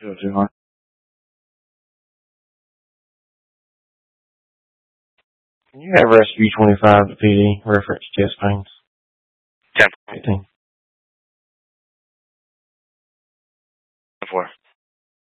202 Can you have rescue 25 to PD, reference chest pains? 10 15. 4.